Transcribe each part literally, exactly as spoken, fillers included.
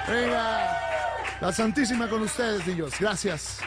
Venga, la Santísima con ustedes, niños. Gracias.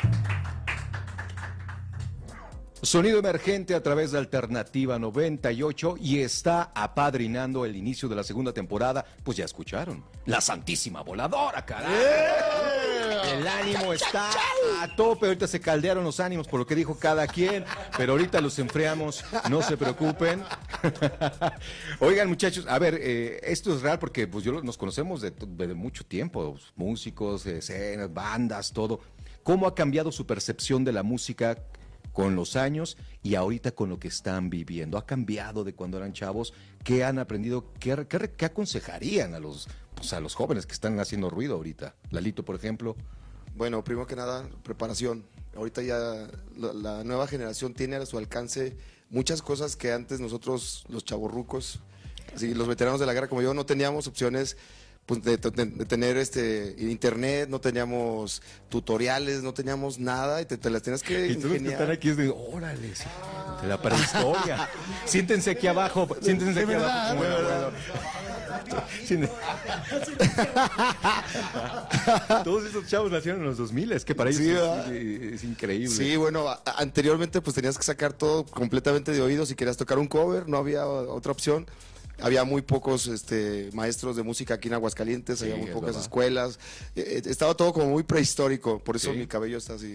Sonido emergente a través de Alternativa noventa y ocho y está apadrinando el inicio de la segunda temporada. Pues ya escucharon, la Santísima Voladora, carajo. ¡Eh! El ánimo está a tope, ahorita se caldearon los ánimos por lo que dijo cada quien, pero ahorita los enfriamos, no se preocupen. Oigan, muchachos, a ver, eh, esto es real porque pues yo nos conocemos de, de mucho tiempo, músicos, escenas, bandas, todo. ¿Cómo ha cambiado su percepción de la música con los años y ahorita con lo que están viviendo? ¿Ha cambiado de cuando eran chavos? ¿Qué han aprendido? ¿Qué, qué, qué aconsejarían a los, pues a los jóvenes que están haciendo ruido ahorita? Lalito, por ejemplo. Bueno, primero que nada, preparación. Ahorita ya la, la nueva generación tiene a su alcance muchas cosas que antes nosotros, los chavorrucos, así, los veteranos de la guerra como yo, no teníamos opciones pues, de, de, de tener este internet, no teníamos tutoriales, no teníamos nada y te, te las tienes que y todos que están aquí es de, órale, sí, de la prehistoria. Siéntense aquí abajo, siéntense aquí verdad, abajo. Bueno, bueno. Todos esos chavos nacieron en los dos mil, es que para ellos sí, es, es increíble. Sí, bueno, a, anteriormente pues tenías que sacar todo completamente de oído si querías tocar un cover, no había otra opción. Había muy pocos este, maestros de música aquí en Aguascalientes, sí, había muy pocas verdad. escuelas, eh, estaba todo como muy prehistórico, por eso sí. mi cabello está así.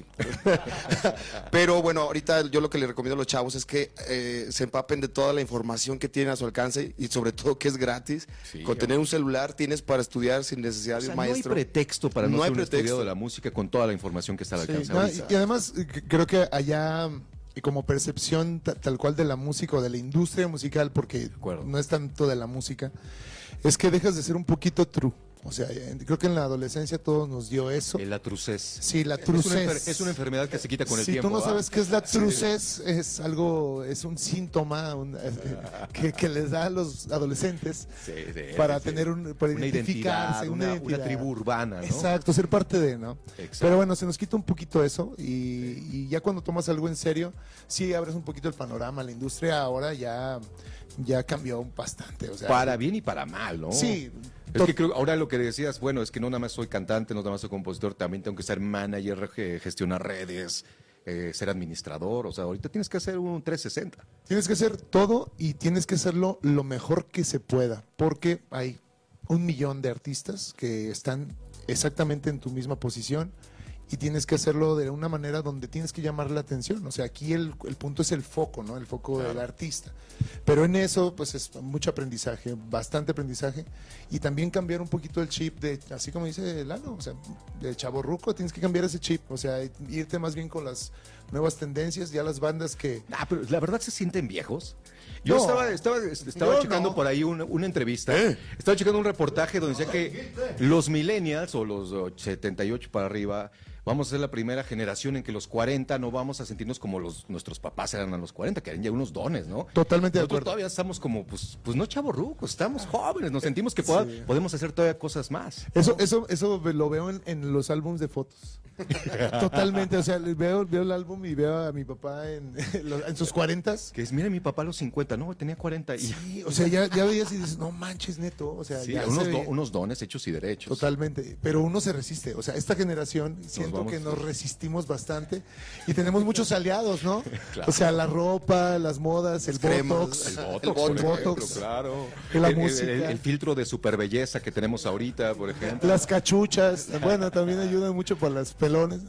Pero bueno, ahorita yo lo que le recomiendo a los chavos es que eh, se empapen de toda la información que tienen a su alcance y sobre todo que es gratis. Sí, con tener un celular tienes para estudiar sin necesidad o sea, de un maestro. No hay pretexto para no, no ser un estudiado de la música con toda la información que está al alcance. Sí, no, y además creo que allá... Y como percepción tal cual de la música o de la industria musical, porque no es tanto de la música, es que dejas de ser un poquito true. O sea, creo que en la adolescencia todos nos dio eso. La trucez. Sí, la trucez. Es una, enfer- es una enfermedad que se quita con el si tiempo. Si tú no sabes ¿ah? qué es la trucez, sí. es algo, es un síntoma un, eh, que, que les da a los adolescentes sí, sí, para sí. tener un, para una identificarse, identidad, una, una, una tribu urbana, ¿no? Exacto, ser parte de, ¿no? Exacto. Pero bueno, se nos quita un poquito eso y, sí. y ya cuando tomas algo en serio, sí abres un poquito el panorama. La industria ahora ya, ya cambió bastante. O sea, para bien y para mal, ¿no? Sí. Es que creo, ahora lo que decías, bueno, es que no nada más soy cantante, no nada más soy compositor, también tengo que ser manager, gestionar redes, eh, ser administrador, o sea, ahorita tienes que hacer un trescientos sesenta. Tienes que hacer todo y tienes que hacerlo lo mejor que se pueda, porque hay un millón de artistas que están exactamente en tu misma posición y tienes que hacerlo de una manera donde tienes que llamar la atención. O sea, aquí el, el punto es el foco, ¿no? El foco claro. del artista. Pero en eso, pues es mucho aprendizaje, bastante aprendizaje. Y también cambiar un poquito el chip de, así como dice Lalo, o sea, de chavorruco, tienes que cambiar ese chip. O sea, irte más bien con las nuevas tendencias, ya las bandas que... Ah, pero la verdad se sienten viejos. Yo no, estaba, estaba, estaba yo checando no. por ahí una, una entrevista, ¿Eh? estaba checando un reportaje donde decía que los millennials o los setenta y ocho para arriba... Vamos a ser la primera generación en que los cuarenta no vamos a sentirnos como los nuestros papás eran a los cuarenta, que eran ya unos dones, ¿no? Totalmente de acuerdo. Todavía estamos como, pues, pues no chavorrucos, estamos jóvenes, nos sentimos que poda, sí. podemos hacer todavía cosas más. Eso, eso, eso lo veo en, en los álbumes de fotos. Totalmente, o sea, veo, veo el álbum y veo a mi papá en, en sus cuarentas. Que es, mira, mi papá a los cincuenta, no, tenía cuarenta. Y... Sí, o sea, ya, ya veías y dices, no manches, neto, o sea, sí, ya unos, do, unos dones hechos y derechos. Totalmente, pero uno se resiste, o sea, esta generación siento nos que nos resistimos bastante y tenemos muchos aliados, ¿no? Claro. O sea, la ropa, las modas, el botox, el botox, el, por botox ejemplo, claro. la el, música. El, el, el filtro de super belleza que tenemos ahorita, por ejemplo. Las cachuchas, bueno, también ayudan mucho por las pelones.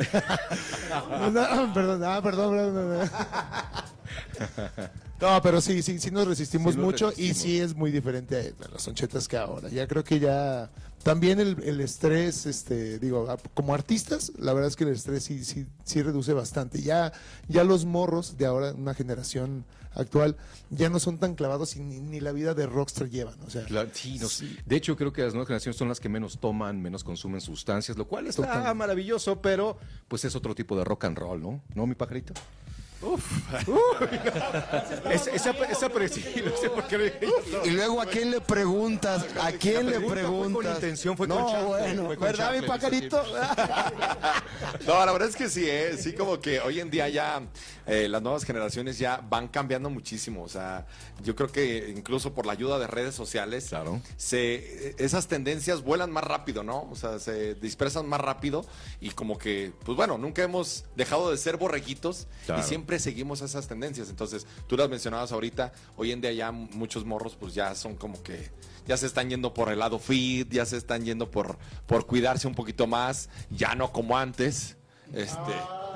no, perdón, ah, perdón, perdón. No, pero sí, sí, sí nos resistimos sí nos mucho resistimos. Y sí es muy diferente a las onchetas que ahora. Ya creo que ya también el, el estrés, este, digo, como artistas, la verdad es que el estrés sí, sí, sí reduce bastante. Ya, ya los morros de ahora, una generación actual, ya no son tan clavados y ni, ni la vida de rockstar llevan. O sea, claro, sí, no, sí. De hecho, creo que las nuevas generaciones son las que menos toman, menos consumen sustancias, lo cual está Total. maravilloso, pero pues es otro tipo de rock and roll, ¿no? ¿No, mi pajarito? Uf. esa, esa, esa presión, no sé por qué. Y luego, ¿a quién le preguntas? ¿A quién le preguntas? Fue con intención, fue no, con Chaple, bueno, fue con ¿verdad, Chaple, mi pajarito? No, la verdad es que sí, ¿eh? Sí, como que hoy en día ya eh, las nuevas generaciones ya van cambiando muchísimo. O sea, yo creo que incluso por la ayuda de redes sociales, claro, se, esas tendencias vuelan más rápido, ¿no? O sea, se dispersan más rápido y como que, pues bueno, nunca hemos dejado de ser borreguitos, claro, y siempre seguimos esas tendencias. Entonces, tú las mencionabas ahorita, hoy en día ya muchos morros pues ya son como que ya se están yendo por el lado fit, ya se están yendo por, por cuidarse un poquito más, ya no como antes. Este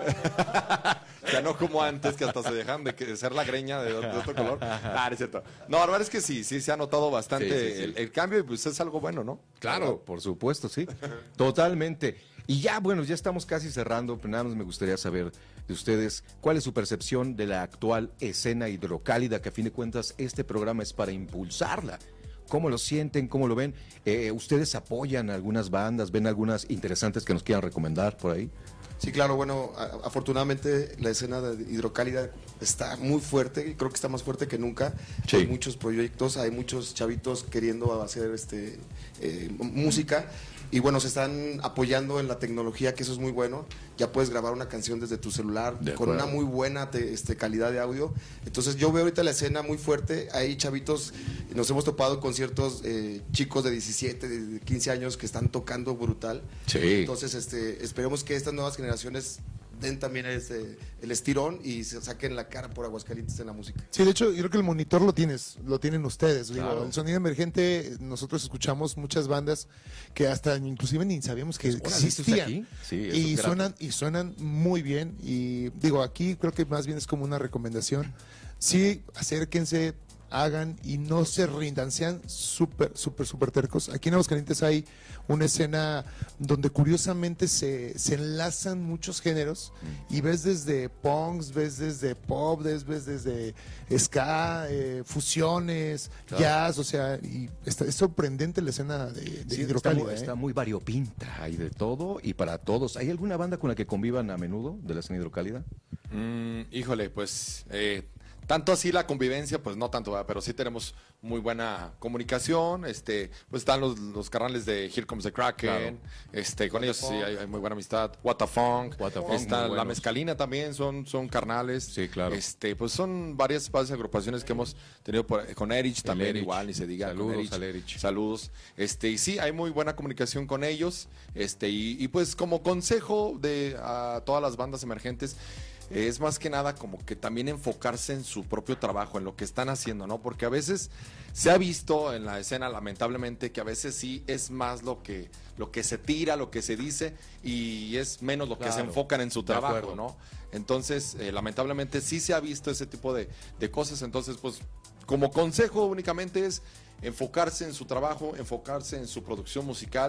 ya no como antes, que hasta se dejan de, que, de ser la greña de, de otro color. Ah, no es cierto. No, la verdad es que sí, sí se ha notado bastante sí, sí, sí. El, el cambio y pues es algo bueno, ¿no? Claro, por supuesto, sí. Totalmente. Y ya, bueno, ya estamos casi cerrando, pero nada más me gustaría saber de ustedes cuál es su percepción de la actual escena hidrocálida, que a fin de cuentas este programa es para impulsarla. ¿Cómo lo sienten? ¿Cómo lo ven? Eh, ¿Ustedes apoyan algunas bandas? ¿Ven algunas interesantes que nos quieran recomendar por ahí? Sí, claro, bueno, a, afortunadamente la escena de hidrocálida está muy fuerte, creo que está más fuerte que nunca. Sí. Hay muchos proyectos, hay muchos chavitos queriendo hacer este eh, música. Y bueno, se están apoyando en la tecnología, que eso es muy bueno. Ya puedes grabar una canción desde tu celular con una muy buena te, este, calidad de audio. Entonces yo veo ahorita la escena muy fuerte. Hay chavitos, nos hemos topado con ciertos eh, chicos de diecisiete, de quince años que están tocando brutal. Sí. Entonces este, esperemos que estas nuevas generaciones den también este, el estirón y se saquen la cara por Aguascalientes en la música. Sí, de hecho, yo creo que el monitor lo tienes, lo tienen ustedes. Claro. Digo, el sonido emergente, nosotros escuchamos muchas bandas que hasta inclusive ni sabíamos que existían. Sí, y suenan, y suenan muy bien. Y digo, aquí creo que más bien es como una recomendación. Sí, acérquense, hagan y no se rindan, sean súper, súper, súper tercos. Aquí en Aguascalientes hay una escena donde curiosamente se, se enlazan muchos géneros y ves desde punks, ves desde pop, ves, ves desde ska, eh, fusiones, claro, jazz, o sea, y está, es sorprendente la escena de, de sí, hidrocálida. Está, ¿eh? Está muy variopinta, hay de todo y para todos. ¿Hay alguna banda con la que convivan a menudo de la escena hidrocálida? Mm, híjole, pues... Eh... Tanto así la convivencia, pues no tanto, ¿verdad? Pero sí tenemos muy buena comunicación. Este, pues están los, los carnales de Here Comes the Kraken. Claro. Este, con What ellos sí hay, hay muy buena amistad. What the Funk. What the Funk, está la Mezcalina también, son, son carnales. Sí, claro. Este, pues son varias, varias agrupaciones que hemos tenido por, con Erich también, Erich. Igual, ni se diga. Saludos Erich. al Erich. Saludos. Este, y sí, hay muy buena comunicación con ellos. Este, y, y pues como consejo de a todas las bandas emergentes, es más que nada como que también enfocarse en su propio trabajo, en lo que están haciendo, ¿no? Porque a veces se ha visto en la escena, lamentablemente, que a veces sí es más lo que, lo que se tira, lo que se dice, y es menos lo que claro, se enfocan en su trabajo, ¿no? Entonces, eh, lamentablemente sí se ha visto ese tipo de, de cosas. Entonces, pues, como consejo únicamente es enfocarse en su trabajo, enfocarse en su producción musical